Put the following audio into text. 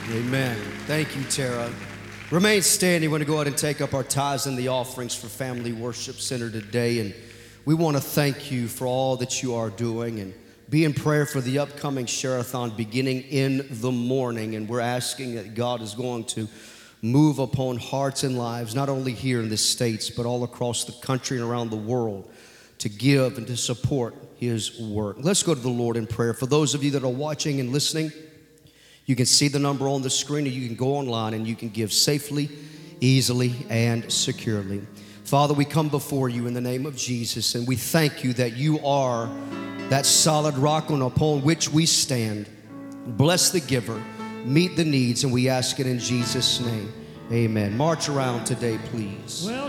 Amen. Thank you, Tara. Remain standing. We're going to go ahead and take up our tithes and the offerings for Family Worship Center today. And we want to thank you for all that you are doing and be in prayer for the upcoming Share-a-thon beginning in the morning. And we're asking that God is going to move upon hearts and lives, not only here in the States, but all across the country and around the world, to give and to support His work. Let's go to the Lord in prayer. For those of you that are watching and listening, you can see the number on the screen, or you can go online and you can give safely, easily, and securely. Father, we come before you in the name of Jesus, and we thank you that you are that solid rock upon which we stand. Bless the giver, meet the needs, and we ask it in Jesus' name. Amen. March around today, please. Well,